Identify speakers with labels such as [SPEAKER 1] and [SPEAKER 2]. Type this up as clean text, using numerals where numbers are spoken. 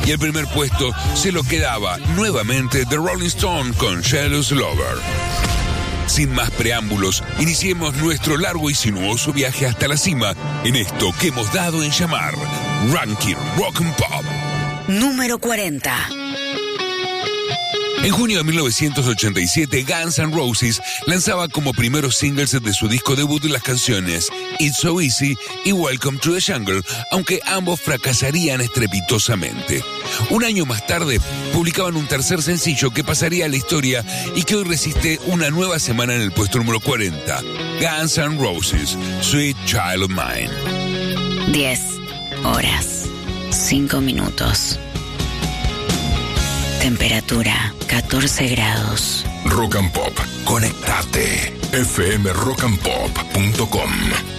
[SPEAKER 1] Y el primer puesto se lo quedaba nuevamente The Rolling Stone con Jealous Lover. Sin más preámbulos, iniciemos nuestro largo y sinuoso viaje hasta la cima en esto que hemos dado en llamar Ranking Rock and Pop.
[SPEAKER 2] Número 40.
[SPEAKER 1] En junio de 1987, Guns N' Roses lanzaba como primeros singles de su disco debut las canciones It's So Easy y Welcome to the Jungle, aunque ambos fracasarían estrepitosamente. Un año más tarde, publicaban un tercer sencillo que pasaría a la historia y que hoy resiste una nueva semana en el puesto número 40. Guns N' Roses, Sweet Child of Mine.
[SPEAKER 2] 10 horas, 5 minutos. Temperatura 14 grados.
[SPEAKER 3] Rock and Pop. Conectate. fmrockandpop.com